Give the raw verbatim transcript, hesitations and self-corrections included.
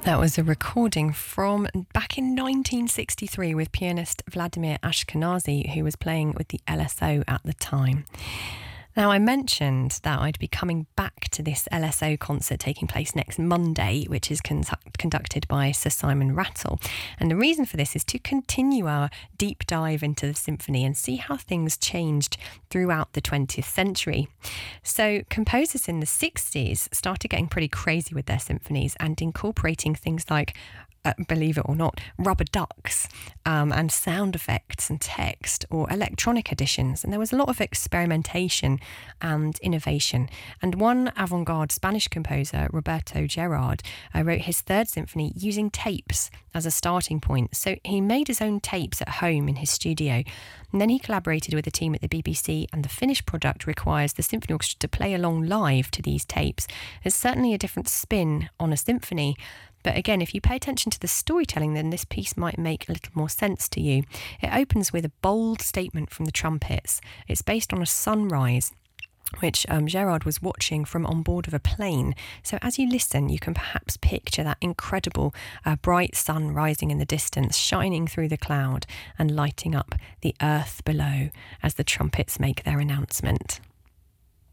That was a recording from back in nineteen sixty-three with pianist Vladimir Ashkenazy, who was playing with the L S O at the time. Now, I mentioned that I'd be coming back to this L S O concert taking place next Monday, which is con- conducted by Sir Simon Rattle. And the reason for this is to continue our deep dive into the symphony and see how things changed throughout the twentieth century. So composers in the sixties started getting pretty crazy with their symphonies and incorporating things like Uh, believe it or not, rubber ducks um, and sound effects and text or electronic additions. And there was a lot of experimentation and innovation. And one avant-garde Spanish composer, Roberto Gerard, uh, wrote his third symphony using tapes as a starting point. So he made his own tapes at home in his studio. And then he collaborated with a team at the B B C, and the finished product requires the symphony orchestra to play along live to these tapes. It's certainly a different spin on a symphony. But again, if you pay attention to the storytelling, then this piece might make a little more sense to you. It opens with a bold statement from the trumpets. It's based on a sunrise, which um, Gerard was watching from on board of a plane. So as you listen, you can perhaps picture that incredible uh, bright sun rising in the distance, shining through the cloud and lighting up the earth below as the trumpets make their announcement.